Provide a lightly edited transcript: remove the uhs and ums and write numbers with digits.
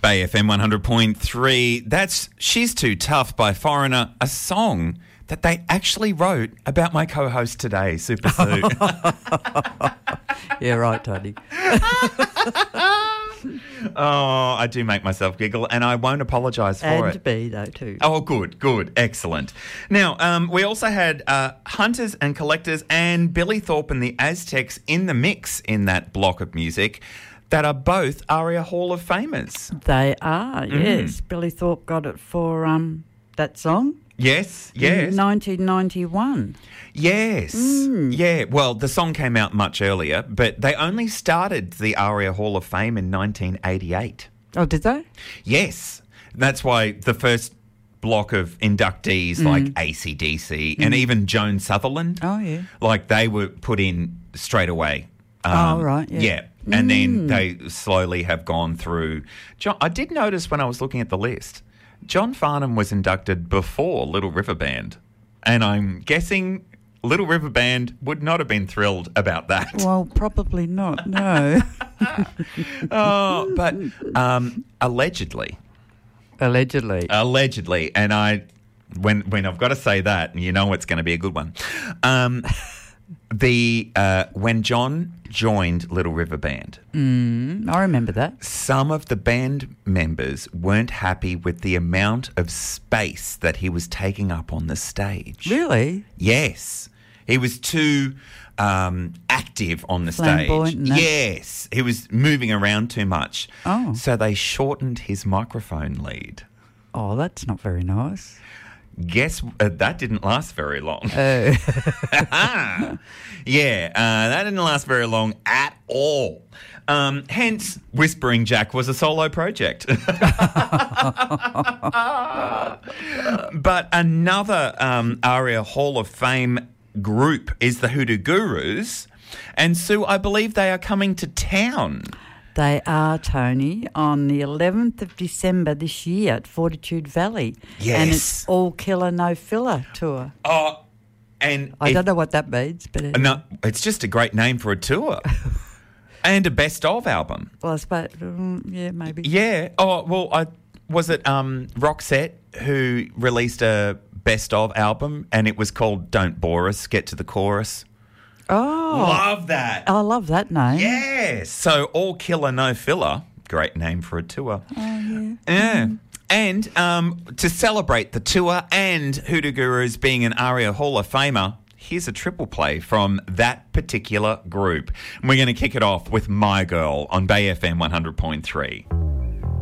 Bay FM 100.3. That's She's Too Tough by Foreigner, a song that they actually wrote about my co-host today, Super Sue. Yeah, right, Tony. Oh, I do make myself giggle, and I won't apologise for it. And B, though, too. Oh, good, excellent. Now, we also had Hunters and Collectors and Billy Thorpe and the Aztecs in the mix in that block of music that are both ARIA Hall of Famers. They are, yes. Billy Thorpe got it for that song. Yes. In 1991. Yes. Yeah. Well, the song came out much earlier, but they only started the ARIA Hall of Fame in 1988. Oh, did they? Yes. That's why the first block of inductees like AC/DC and even Joan Sutherland, Oh, yeah. like they were put in straight away. Oh, right, yeah. Yeah. And then they slowly have gone through. I did notice when I was looking at the list, John Farnham was inducted before Little River Band. And I'm guessing Little River Band would not have been thrilled about that. Well, probably not, no. Oh, but allegedly. Allegedly. And when I've got to say that, you know it's going to be a good one. When John joined Little River Band, I remember that. some of the band members weren't happy with the amount of space that he was taking up on the stage. Really? Yes. He was too active on the Flamboyant stage. and that. Yes. He was moving around too much. Oh. So they shortened his microphone lead. Oh, that's not very nice. Guess that didn't last very long. Oh. Yeah, that didn't last very long at all. Hence, Whispering Jack was a solo project. But another ARIA Hall of Fame group is the Hoodoo Gurus. And Sue, I believe they are coming to town. They are, Tony, on the 11th of December this year at Fortitude Valley. Yes. And it's All Killer No Filler tour. Oh, and I don't know what that means, but no, it's just a great name for a tour. And a best of album. well, I suppose, yeah, maybe. Yeah. Oh, well, was it Roxette who released a best of album and it was called Don't Bore Us, Get to the Chorus? Oh. Love that. I love that name. Yes. So All Killer No Filler, great name for a tour. Oh, yeah. Yeah. And to celebrate the tour and Hoodoo Gurus being an ARIA Hall of Famer, here's a triple play from that particular group. And we're going to kick it off with My Girl on Bay FM 100.3.